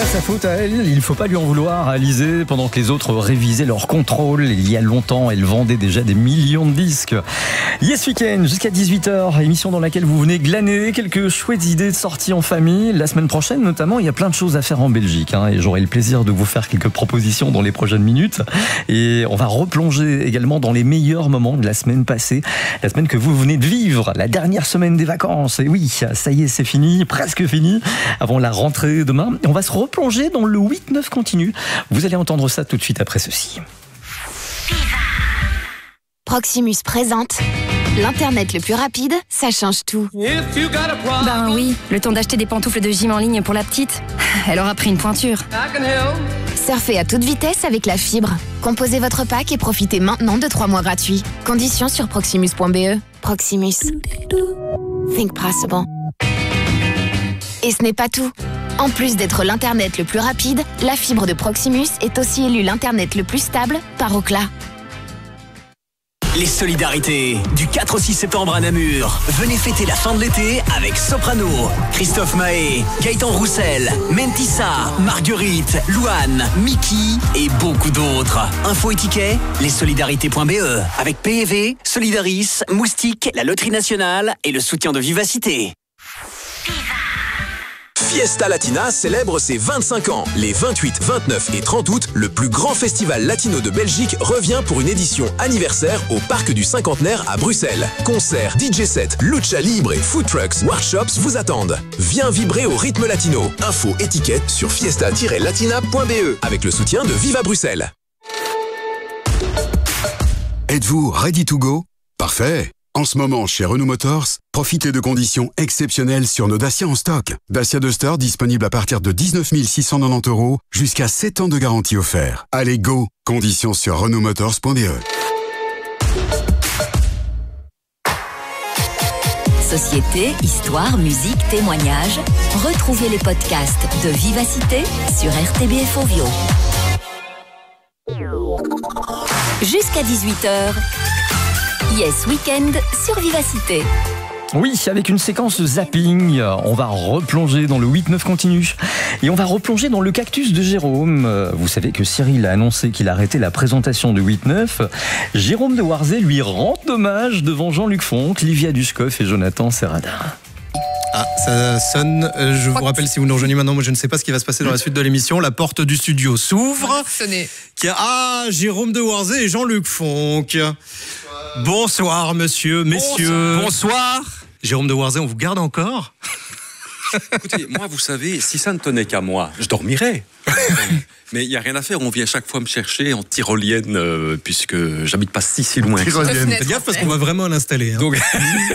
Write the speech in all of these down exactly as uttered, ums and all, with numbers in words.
sa faute à elle, il ne faut pas lui en vouloir. Alizée, pendant que les autres révisaient leur contrôle, il y a longtemps, elle vendait déjà des millions de disques. Yes Weekend, jusqu'à dix-huit heures, émission dans laquelle vous venez glaner quelques chouettes idées de sorties en famille. La semaine prochaine, notamment, il y a plein de choses à faire en Belgique, hein, et j'aurai le plaisir de vous faire quelques propositions dans les prochaines minutes. Et on va replonger également dans les meilleurs moments de la semaine passée, la semaine que vous venez de vivre, la dernière semaine des vacances. Et oui, ça y est, c'est fini, presque fini, avant la rentrée demain. On va se replonger dans le huit neuf continu. Vous allez entendre ça tout de suite après ceci. Proximus présente l'Internet le plus rapide, ça change tout. Ben oui, le temps d'acheter des pantoufles de gym en ligne pour la petite, elle aura pris une pointure. Surfez à toute vitesse avec la fibre. Composez votre pack et profitez maintenant de trois mois gratuits. Conditions sur proximus point b e. Proximus. Think possible. Et ce n'est pas tout. En plus d'être l'Internet le plus rapide, la fibre de Proximus est aussi élue l'Internet le plus stable par Ookla. Les solidarités du quatre au six septembre à Namur. Venez fêter la fin de l'été avec Soprano, Christophe Mahé, Gaëtan Roussel, Mentissa, Marguerite, Louane, Mickey et beaucoup d'autres. Infos et tickets, lessolidarités point b e. Avec P E V, Solidaris, Moustique, la Loterie Nationale et le soutien de Vivacité. Fiesta Latina célèbre ses vingt-cinq ans. Les vingt-huit, vingt-neuf et trente août, le plus grand festival latino de Belgique revient pour une édition anniversaire au Parc du Cinquantenaire à Bruxelles. Concerts, D J sets, lucha libre et food trucks, workshops vous attendent. Viens vibrer au rythme latino. Info étiquette sur fiesta tiret latina point b e avec le soutien de Viva Bruxelles. Êtes-vous ready to go? Parfait. En ce moment, chez Renault Motors, profitez de conditions exceptionnelles sur nos Dacia en stock. Dacia Duster disponible à partir de dix-neuf mille six cent quatre-vingt-dix euros, jusqu'à sept ans de garantie offert. Allez, go! Conditions sur renault motors point b e. Société, histoire, musique, témoignages. Retrouvez les podcasts de Vivacité sur R T B F Ovio. Jusqu'à dix-huit heures. Yes Weekend sur Vivacité. Oui, avec une séquence zapping, on va replonger dans le huit neuf continu. Et on va replonger dans le cactus de Jérôme. Vous savez que Cyril a annoncé qu'il arrêtait la présentation de huit neuf. Jérôme de Warzée lui rend hommage devant Jean-Luc Fonck, Livia Dushkoff et Jonathan Serradin. Ah, ça sonne. Je vous rappelle, si vous nous rejoignez maintenant, moi je ne sais pas ce qui va se passer dans la suite de l'émission. La porte du studio s'ouvre. Qui a... Ah, Jérôme de Warzée et Jean-Luc Fonck. Bonsoir, monsieur, messieurs. Bonsoir. Jérôme de Warzée, on vous garde encore? Écoutez, moi, vous savez, si ça ne tenait qu'à moi, je dormirais. Mais il n'y a rien à faire, on vient chaque fois me chercher en tyrolienne, euh, puisque j'habite pas si si loin. Tyrolienne. Faites gaffe parce qu'on va vraiment l'installer. Hein. Donc,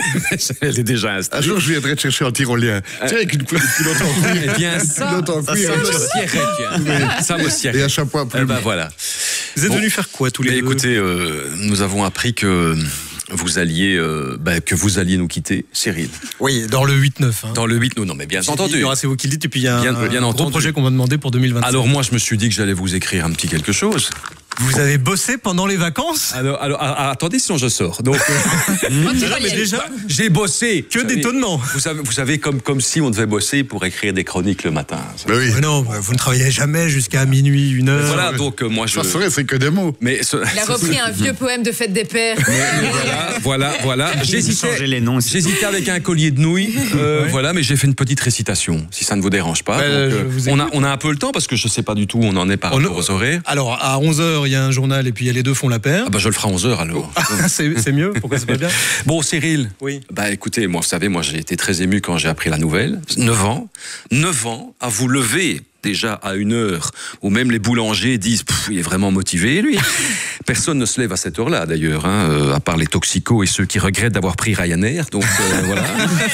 elle est déjà installée. Un jour, je viendrai te chercher en tyrolien. Euh... Tiens, avec une culotte en cuir. Eh bien, ça, ça, ça me siérait. Ça me siérait. Et un chapeau à plumes. Eh ben voilà. Vous êtes bon, venus faire quoi tous les deux? Écoutez, euh, nous avons appris que... Vous alliez, euh, bah, que vous alliez nous quitter, Cyril. Oui, dans le huit neuf. Hein. Dans le huit neuf, non mais bien entendu. Il y aura, c'est vous qui le dites, et puis il y a bien, un, bien un entendu. gros projet qu'on va demander pour deux mille vingt-cinq. Alors moi, je me suis dit que j'allais vous écrire un petit quelque chose. Vous avez bossé pendant les vacances? Alors, alors ah, attendez, sinon je sors. Donc, euh, non, mais déjà, bah, j'ai bossé. Que d'étonnement. Vous savez, vous savez comme, comme si on devait bosser pour écrire des chroniques le matin. Bah oui. Mais non, vous ne travaillez jamais jusqu'à minuit, une heure. Voilà, donc euh, moi je. Ça serait, c'est que des mots. Mais ce... Il a repris un vieux poème de fête des pères. Mais, mais voilà, voilà, voilà. J'hésitais, les noms, j'hésitais avec un collier de nouilles. Euh, ouais. Voilà, mais j'ai fait une petite récitation, si ça ne vous dérange pas. Bah, donc, euh, on a, on a un peu le temps parce que je sais pas du tout où on en est par rapport aux horaires. Alors à onze heures, il y a un journal et puis les deux font la paire. Ah bah je le ferai à onze heures alors. c'est, c'est mieux, pourquoi c'est pas bien? Bon Cyril, oui. Bah écoutez, moi vous savez, moi j'ai été très ému quand j'ai appris la nouvelle. neuf ans, neuf ans à vous lever déjà à une heure où même les boulangers disent il est vraiment motivé lui. Personne ne se lève à cette heure-là d'ailleurs, hein, euh, à part les toxicos et ceux qui regrettent d'avoir pris Ryanair. Donc euh, voilà.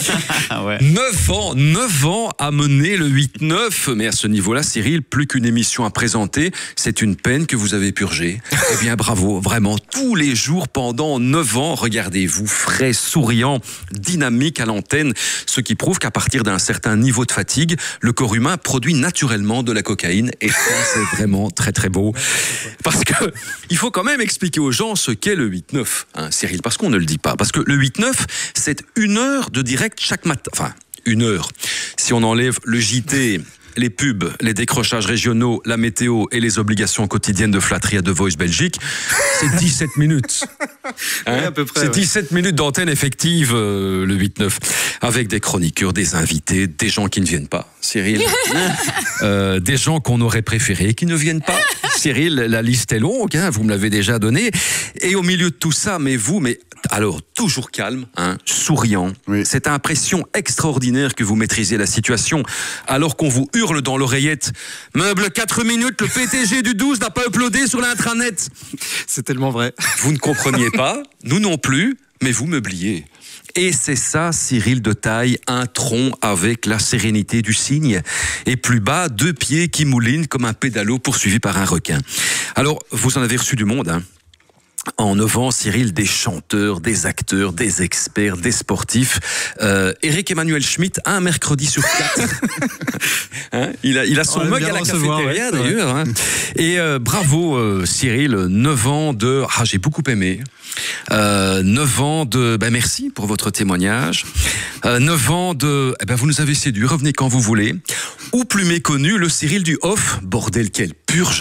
Ah ouais. neuf ans, neuf ans à mener le huit neuf, mais à ce niveau-là, Cyril, plus qu'une émission à présenter, c'est une peine que vous avez purgée. Eh bien bravo, vraiment, tous les jours pendant neuf ans, regardez-vous, frais, souriant, dynamique à l'antenne, ce qui prouve qu'à partir d'un certain niveau de fatigue, le corps humain produit naturellement de la cocaïne, et ça c'est vraiment très très beau. Parce que il faut quand même expliquer aux gens ce qu'est le huit neuf, hein, Cyril, parce qu'on ne le dit pas. Parce que le huit neuf, c'est une heure de direct chaque matin. Enfin, une heure. Si on enlève le J T les pubs, les décrochages régionaux, la météo et les obligations quotidiennes de flatterie à The Voice Belgique, c'est dix-sept minutes. Hein, ouais, à peu près, c'est ouais. dix-sept minutes d'antenne effective euh, le huit neuf, avec des chroniqueurs, des invités, des gens qui ne viennent pas. Cyril, euh, des gens qu'on aurait préféré qui ne viennent pas. Cyril, la liste est longue, hein, vous me l'avez déjà donnée. Et au milieu de tout ça, mais vous, mais alors toujours calme, hein, souriant. Oui. Cette impression extraordinaire que vous maîtrisez la situation, alors qu'on vous hurle dans l'oreillette. Meuble quatre minutes, le P T G du douze n'a pas uploadé sur l'intranet. C'est tellement vrai. Vous ne compreniez pas, nous non plus, mais vous meubliez. Et c'est ça, Cyril de taille, un tronc avec la sérénité du cygne. Et plus bas, deux pieds qui moulinent comme un pédalo poursuivi par un requin. Alors, vous en avez reçu du monde, hein. En neuf ans, Cyril, des chanteurs, des acteurs, des experts, des sportifs. Euh, Eric Emmanuel Schmitt, un mercredi sur quatre. hein, il, a, il a son mug à la cafétéria, ouais, d'ailleurs. Ouais. Hein. Et euh, bravo, euh, Cyril, neuf ans de... Ah, j'ai beaucoup aimé. Euh, neuf ans de... Ben, merci pour votre témoignage. Euh, neuf ans de... Eh ben, vous nous avez séduit, revenez quand vous voulez. Ou plus méconnu, le Cyril du off. Bordel, quelle purge.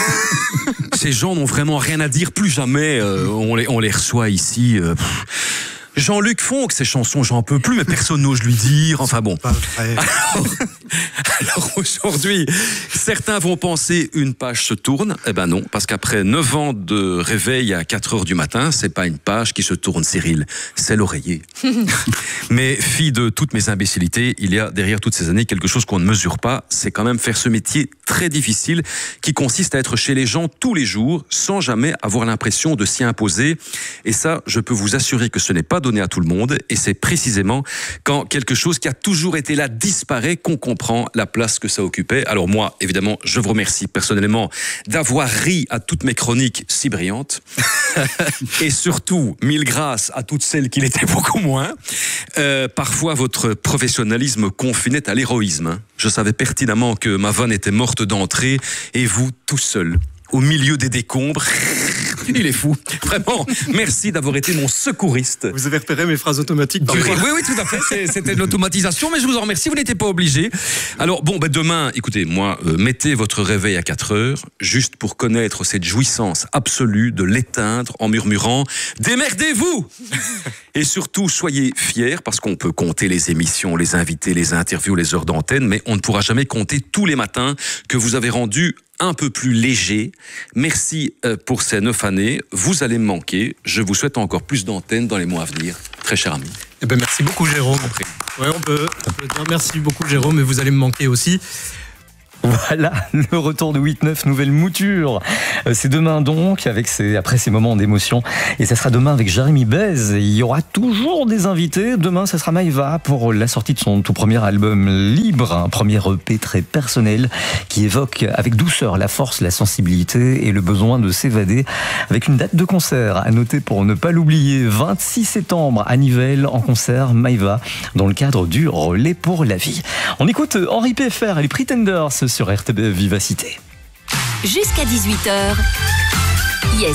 Ces gens n'ont vraiment rien à dire, plus jamais euh, on, les, on les reçoit ici. Euh, Jean-Luc Fonck, ses chansons, j'en peux plus, mais personne n'ose lui dire. Enfin bon. Alors, alors aujourd'hui, certains vont penser une page se tourne. Eh ben non, parce qu'après neuf ans de réveil à quatre heures du matin, c'est pas une page qui se tourne, Cyril, c'est l'oreiller. Mais fille de toutes mes imbécilités, il y a derrière toutes ces années quelque chose qu'on ne mesure pas, c'est quand même faire ce métier très difficile qui consiste à être chez les gens tous les jours sans jamais avoir l'impression de s'y imposer. Et ça, je peux vous assurer que ce n'est pas donné à tout le monde, et c'est précisément quand quelque chose qui a toujours été là disparaît qu'on comprend la place que ça occupait. Alors moi, évidemment, je vous remercie personnellement d'avoir ri à toutes mes chroniques si brillantes, et surtout, mille grâces à toutes celles qui l'étaient beaucoup moins. Euh, parfois, votre professionnalisme confinait à l'héroïsme. Je savais pertinemment que ma vanne était morte d'entrée, et vous, tout seul, au milieu des décombres. Il est fou. Vraiment, merci d'avoir été mon secouriste. Vous avez repéré mes phrases automatiques par Oui, oui, oui, tout à fait. C'était de l'automatisation, mais je vous en remercie, vous n'étiez pas obligé. Alors, bon, ben demain, écoutez, moi, euh, mettez votre réveil à quatre heures, juste pour connaître cette jouissance absolue de l'éteindre en murmurant « Démerdez-vous !» Et surtout, soyez fiers, parce qu'on peut compter les émissions, les invités, les interviews, les heures d'antenne, mais on ne pourra jamais compter tous les matins que vous avez rendus un peu plus léger. Merci pour ces neuf années. Vous allez me manquer. Je vous souhaite encore plus d'antennes dans les mois à venir. Très cher ami. Eh ben, merci beaucoup, Jérôme. Ouais, on peut, on peut dire merci beaucoup, Jérôme, et vous allez me manquer aussi. Voilà, le retour de huit neuf, nouvelle mouture. C'est demain donc, avec ces, après ces moments d'émotion. Et ça sera demain avec Jérémy Bez. Il y aura toujours des invités. Demain, ça sera Maïva pour la sortie de son tout premier album Libre, un premier E P très personnel qui évoque avec douceur la force, la sensibilité et le besoin de s'évader, avec une date de concert à noter pour ne pas l'oublier. vingt-six septembre à Nivelles, en concert Maïva, dans le cadre du Relais pour la vie. On écoute Henri P F R et les Pretenders sur R T B F Vivacité. Jusqu'à dix-huit heures, Yes